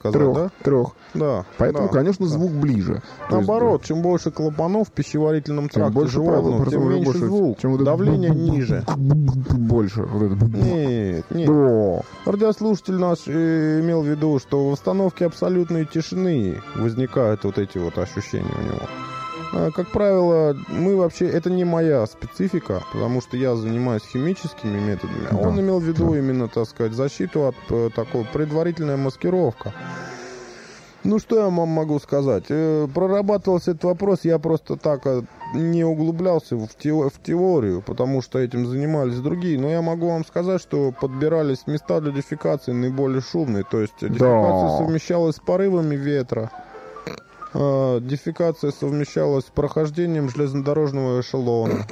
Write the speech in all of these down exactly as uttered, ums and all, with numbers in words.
сказать, трех, да? Трех. Да. Поэтому, да, конечно, да. звук ближе. Наоборот, есть, чем больше клапанов в пищеварительном тракте больше животного, правил, тем меньше больше, звук, чем вот давление ниже. Больше. Вот это. Нет, нет. Да. Радиослушатель наш э, имел в виду, что в установке абсолютной тишины возникают вот эти вот ощущения у него. А, как правило, мы вообще... Это не моя специфика, потому что я занимаюсь химическими методами. Да. Он имел в виду Да. именно, так сказать, защиту от э, такой предварительной маскировки. Ну, что я вам могу сказать? Э, прорабатывался этот вопрос, я просто так э, не углублялся в, те, в теорию, потому что этим занимались другие. Но я могу вам сказать, что подбирались места для дефекации наиболее шумные. То есть дефекация Да. совмещалась с порывами ветра. Э, дефекация совмещалась с прохождением железнодорожного эшелона.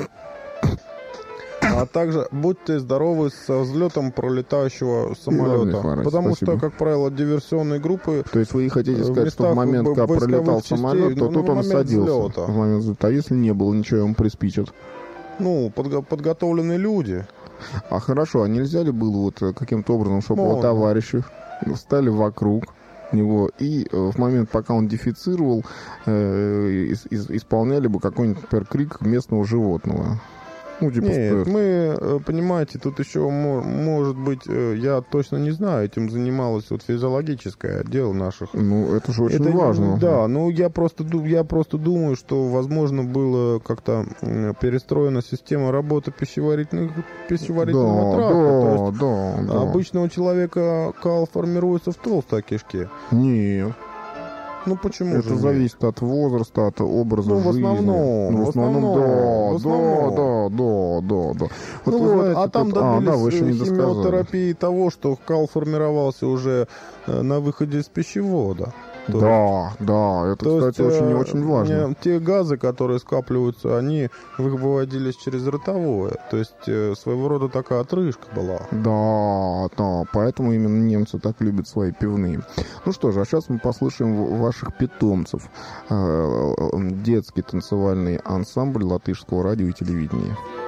А также будьте здоровы со взлетом пролетающего самолета. Иван, Потому спасибо. что, как правило, диверсионные группы... То есть вы хотите в сказать, что в местах момент, когда войсковых пролетал частей, самолет, то ну, тут на он момент садился. взлета. В момент взлета. А если не было ничего, ему приспичат? Ну, подго- подготовленные люди. А хорошо, а нельзя ли было вот э, каким-то образом, чтобы Можно. его товарищи встали вокруг него и э, в момент, пока он дефицировал, э, ис- ис- исполняли бы какой-нибудь, например, крик местного животного? Ну, типа, Нет, что- мы, э, понимаете, тут еще, мо- может быть, э, я точно не знаю, этим занималось вот физиологическое отдел наших. Ну, это же очень Это, важно. Да, ну я просто, ду- я просто думаю, что, возможно, было как-то м, перестроена система работы пищеварительных, пищеварительного Да, тракта. То да, есть да, да. обычно у человека кал формируется в толстой кишке. Нет. Ну почему же Это нет? зависит от возраста, от образа Ну, в жизни. основном, Ну, в в основном, основном, в да, основном. да, да, да, да. Вот Ну вы вот, знаете, а там тут- а, добились да, вы еще не э, досказали. химиотерапии того, что кал формировался уже э, на выходе из пищевода. То Да, да, это, То кстати, есть, очень и э, очень важно. э, те газы, которые скапливаются, они вы- выводились через ротовое. То есть э, своего рода такая отрыжка была. Да, да, поэтому именно немцы так любят свои пивные. Ну что же, а сейчас мы послушаем в- ваших питомцев. Э, э, Детский танцевальный ансамбль латышского радио и телевидения.